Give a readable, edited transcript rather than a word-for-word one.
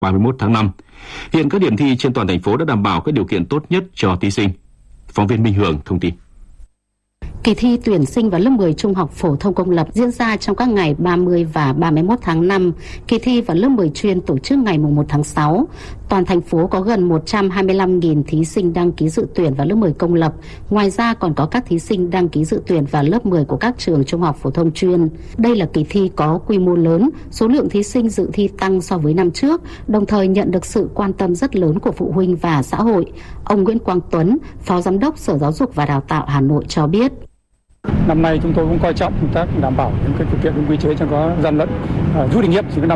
31 tháng 5. Hiện các điểm thi trên toàn thành phố đã đảm bảo các điều kiện tốt nhất cho thí sinh. Phóng viên Minh Hường thông tin. Kỳ thi tuyển sinh vào lớp 10 trung học phổ thông công lập diễn ra trong các ngày 30 và 31 tháng 5. Kỳ thi vào lớp 10 chuyên tổ chức ngày 1 tháng 6. Toàn thành phố có gần 125.000 thí sinh đăng ký dự tuyển vào lớp 10 công lập. Ngoài ra còn có các thí sinh đăng ký dự tuyển vào lớp 10 của các trường trung học phổ thông chuyên. Đây là kỳ thi có quy mô lớn, số lượng thí sinh dự thi tăng so với năm trước, đồng thời nhận được sự quan tâm rất lớn của phụ huynh và xã hội. Ông Nguyễn Quang Tuấn, Phó Giám đốc Sở Giáo dục và Đào tạo Hà Nội cho biết. Năm nay chúng tôi cũng coi trọng công tác đảm bảo những cái thực hiện đúng quy chế, chẳng có gian lận, rút kinh nghiệm.